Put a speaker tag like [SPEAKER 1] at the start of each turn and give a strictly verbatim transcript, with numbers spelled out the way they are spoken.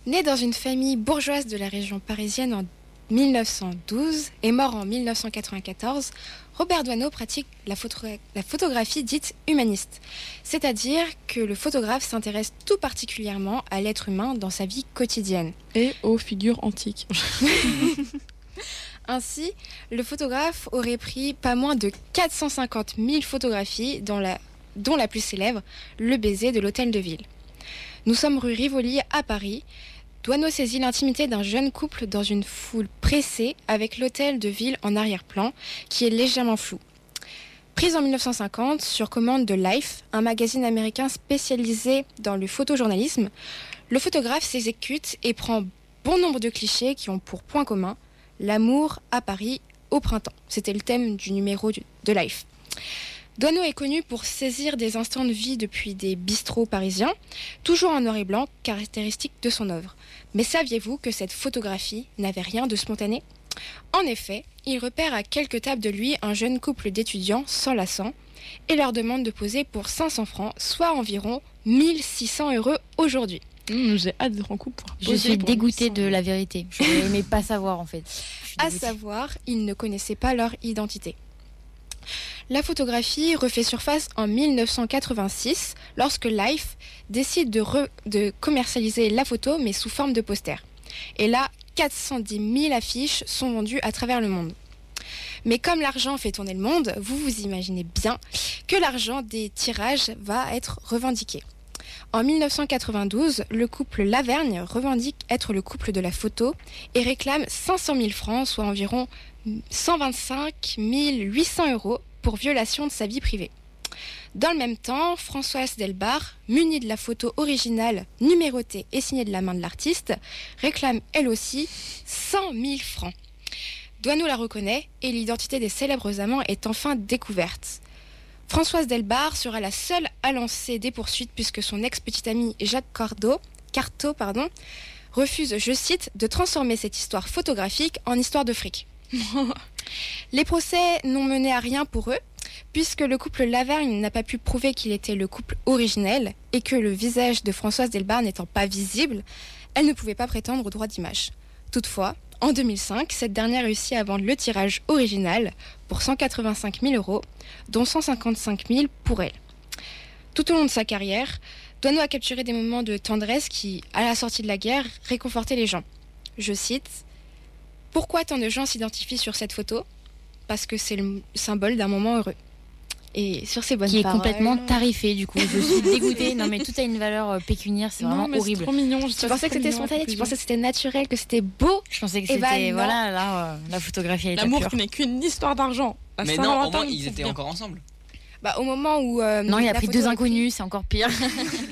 [SPEAKER 1] Né dans une famille bourgeoise de la région parisienne en mille neuf cent douze et mort en mille neuf cent quatre-vingt-quatorze, Robert Doisneau pratique la, photo- la photographie dite humaniste. C'est-à-dire que le photographe s'intéresse tout particulièrement à l'être humain dans sa vie quotidienne.
[SPEAKER 2] Et aux figures antiques.
[SPEAKER 1] Ainsi, le photographe aurait pris pas moins de quatre cent cinquante mille photographies, dont la, dont la plus célèbre, le baiser de l'hôtel de ville. Nous sommes rue Rivoli à Paris. Doisneau saisit l'intimité d'un jeune couple dans une foule pressée avec l'hôtel de ville en arrière-plan qui est légèrement flou. Prise en mille neuf cent cinquante sur commande de Life, un magazine américain spécialisé dans le photojournalisme, le photographe s'exécute et prend bon nombre de clichés qui ont pour point commun l'amour à Paris au printemps. C'était le thème du numéro de Life. Doisneau est connu pour saisir des instants de vie depuis des bistrots parisiens, toujours en noir et blanc, caractéristique de son œuvre. Mais saviez-vous que cette photographie n'avait rien de spontané ? En effet, il repère à quelques tables de lui un jeune couple d'étudiants s'enlaçant et leur demande de poser pour cinq cents francs, soit environ mille six cents euros aujourd'hui.
[SPEAKER 2] Mmh, j'ai hâte de rencontrer pour
[SPEAKER 3] Je suis dégoûtée de la vérité. Je n'aimais pas savoir en fait.
[SPEAKER 1] À savoir, ils ne connaissaient pas leur identité. La photographie refait surface en mille neuf cent quatre-vingt-six lorsque Life décide de, re- de commercialiser la photo mais sous forme de poster. Et là, quatre cent dix mille affiches sont vendues à travers le monde. Mais comme l'argent fait tourner le monde, vous vous imaginez bien que l'argent des tirages va être revendiqué. En mille neuf cent quatre-vingt-douze, le couple Lavergne revendique être le couple de la photo et réclame cinq cent mille francs, soit environ cent vingt-cinq mille huit cents euros pour violation de sa vie privée. Dans le même temps, Françoise Delbar, munie de la photo originale, numérotée et signée de la main de l'artiste, réclame elle aussi cent mille francs. Doisneau la reconnaît et l'identité des célèbres amants est enfin découverte. Françoise Delbar sera la seule à lancer des poursuites puisque son ex-petit ami Jacques Cardo, Carto pardon, refuse, je cite, de transformer cette histoire photographique en histoire de fric. Les procès n'ont mené à rien pour eux, puisque le couple Lavergne n'a pas pu prouver qu'il était le couple originel et que le visage de Françoise Delbar n'étant pas visible, elle ne pouvait pas prétendre au droit d'image. Toutefois, en deux mille cinq, cette dernière réussit à vendre le tirage original pour cent quatre-vingt-cinq mille euros, dont cent cinquante-cinq mille pour elle. Tout au long de sa carrière, Doisneau a capturé des moments de tendresse qui, à la sortie de la guerre, réconfortaient les gens. Je cite « Pourquoi tant de gens s'identifient sur cette photo ? Parce que c'est le symbole d'un moment heureux. » Et sur ces bonnes
[SPEAKER 3] qui est
[SPEAKER 1] paroles,
[SPEAKER 3] complètement tarifé du coup. Je suis dégoûtée. Non mais tout a une valeur euh, pécuniaire, c'est
[SPEAKER 2] Non,
[SPEAKER 3] vraiment
[SPEAKER 2] mais
[SPEAKER 3] horrible.
[SPEAKER 2] C'est trop mignon.
[SPEAKER 1] Tu pensais que c'était spontané, tu pensais que c'était naturel, que c'était beau.
[SPEAKER 3] Je pensais que
[SPEAKER 1] Eh ben,
[SPEAKER 3] c'était
[SPEAKER 1] non.
[SPEAKER 3] voilà là euh, la photographie elle était
[SPEAKER 2] L'amour
[SPEAKER 3] pure.
[SPEAKER 2] qui n'est qu'une histoire d'argent. À
[SPEAKER 4] Mais non, au
[SPEAKER 2] Saint-Valentin,
[SPEAKER 4] moins
[SPEAKER 2] il
[SPEAKER 4] ils
[SPEAKER 2] faut
[SPEAKER 4] étaient
[SPEAKER 2] bien.
[SPEAKER 4] encore ensemble.
[SPEAKER 1] Bah, au moment où... euh,
[SPEAKER 3] Non, il a
[SPEAKER 1] la
[SPEAKER 3] pris
[SPEAKER 1] photo
[SPEAKER 3] deux
[SPEAKER 1] est prise-
[SPEAKER 3] inconnus, c'est encore pire.